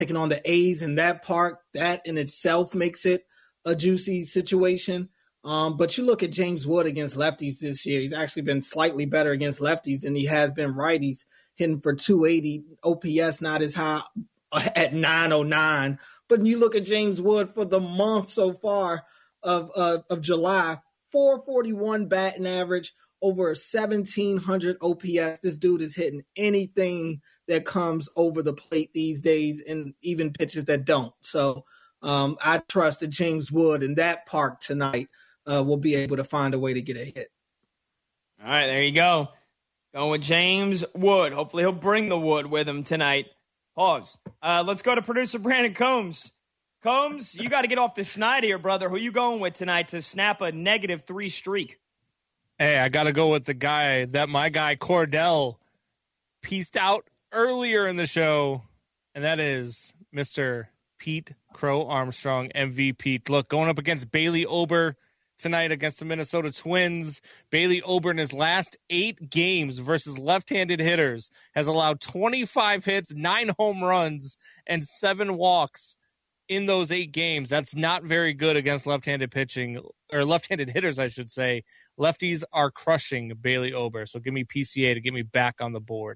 taking on the A's in that park. That in itself makes it a juicy situation. But you look at James Wood against lefties this year. He's actually been slightly better against lefties than he has been righties, hitting for 280. OPS not as high at 909. But when you look at James Wood for the month so far of July, 441 batting average, over 1,700 OPS. This dude is hitting anything that comes over the plate these days, and even pitches that don't. So I trust that James Wood in that park tonight will be able to find a way to get a hit. All right, there you go. Going with James Wood. Hopefully he'll bring the wood with him tonight. Pause. Let's go to producer Brandon Combs. Combs, you got to get off the schneid here, brother. Who you going with tonight to snap a -3 streak? Hey, I got to go with the guy that my guy Cordell pieced out earlier in the show, and that is Mr. Pete Crow Armstrong, MVP. Look, going up against Bailey Ober tonight against the Minnesota Twins. Bailey Ober in his last 8 games versus left-handed hitters has allowed 25 hits, 9 home runs, and 7 walks in those 8 games. That's not very good against left-handed pitching, or left-handed hitters, I should say. Lefties are crushing Bailey Ober, so give me PCA to get me back on the board.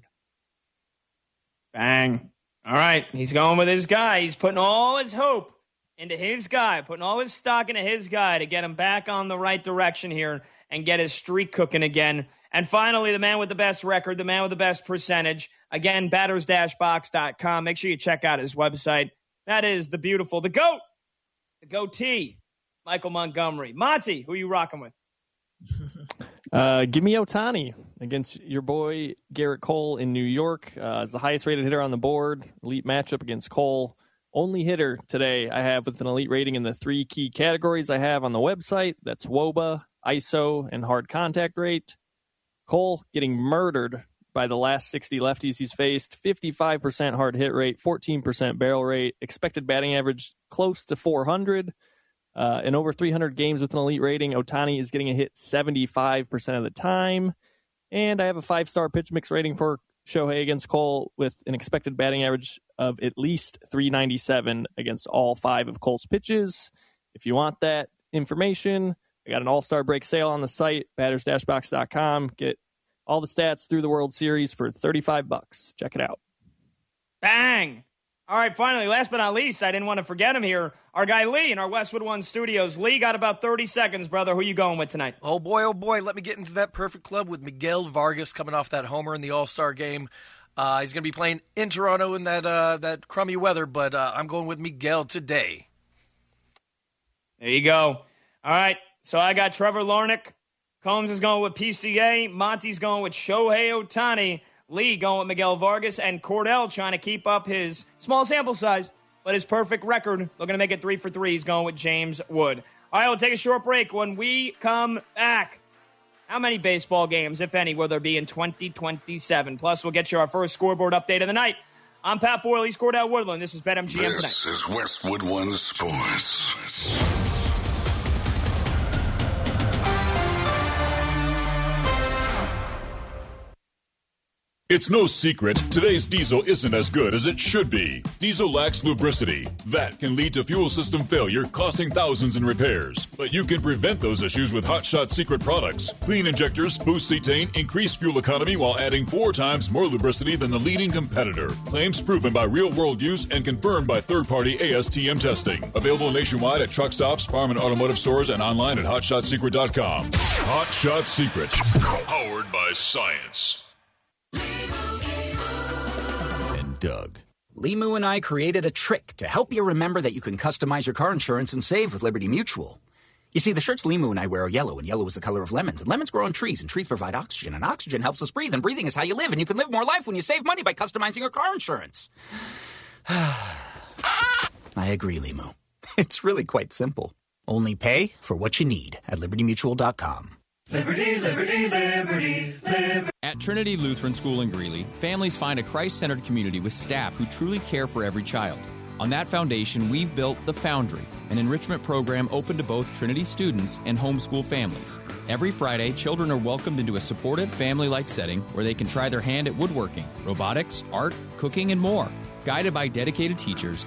Bang. All right, he's going with his guy. He's putting all his hope into his guy, putting all his stock into his guy to get him back on the right direction here and get his streak cooking again. And finally, the man with the best record, the man with the best percentage. Again, batters-box.com. Make sure you check out his website. That is the beautiful, the GOAT, the goatee, Michael Montgomery. Monty, who are you rocking with? Give me Ohtani against your boy Garrett Cole in New York. It's the highest rated hitter on the board. Elite matchup against Cole. Only hitter today I have with an elite rating in the 3 key categories I have on the website. That's WOBA, ISO, and hard contact rate. Cole getting murdered by the last 60 lefties he's faced. 55% hard hit rate, 14% barrel rate, expected batting average close to 400. In over 300 games with an elite rating, Ohtani is getting a hit 75% of the time. And I have a 5-star pitch mix rating for Shohei against Cole with an expected batting average of at least 397 against all 5 of Cole's pitches. If you want that information, I got an all-star break sale on the site, batters-box.com. Get all the stats through the World Series for $35. Check it out. Bang! All right, finally, last but not least, I didn't want to forget him here. Our guy Lee in our Westwood One studios. Lee, got about 30 seconds, brother. Who you going with tonight? Oh, boy, let me get into that perfect club with Miguel Vargas coming off that homer in the All-Star game. He's going to be playing in Toronto in that crummy weather, but I'm going with Miguel today. There you go. All right, so I got Trevor Larnach. Combs is going with PCA. Monty's going with Shohei Ohtani. Lee going with Miguel Vargas, and Cordell trying to keep up his small sample size, but his perfect record. Looking to make it 3 for 3. He's going with James Wood. All right, we'll take a short break. When we come back, how many baseball games, if any, will there be in 2027? Plus, we'll get you our first scoreboard update of the night. I'm Pat Boyle. He's Cordell Woodland. This is BetMGM Tonight. This is Westwood One Sports. It's no secret, today's diesel isn't as good as it should be. Diesel lacks lubricity. That can lead to fuel system failure, costing thousands in repairs. But you can prevent those issues with Hot Shot Secret products. Clean injectors boost cetane, increase fuel economy while adding 4 times more lubricity than the leading competitor. Claims proven by real-world use and confirmed by third-party ASTM testing. Available nationwide at truck stops, farm and automotive stores, and online at hotshotsecret.com. Hot Shot Secret. Powered by science. And Doug. Limu and I created a trick to help you remember that you can customize your car insurance and save with Liberty Mutual. You see, the shirts Limu and I wear are yellow, and yellow is the color of lemons. And lemons grow on trees, and trees provide oxygen. And oxygen helps us breathe, and breathing is how you live. And you can live more life when you save money by customizing your car insurance. I agree, Limu. It's really quite simple. Only pay for what you need at libertymutual.com. Liberty, liberty, liberty, liberty. At Trinity Lutheran School in Greeley, families find a Christ-centered community with staff who truly care for every child. On that foundation, we've built The Foundry, an enrichment program open to both Trinity students and homeschool families. Every Friday, children are welcomed into a supportive, family-like setting where they can try their hand at woodworking, robotics, art, cooking, and more. Guided by dedicated teachers,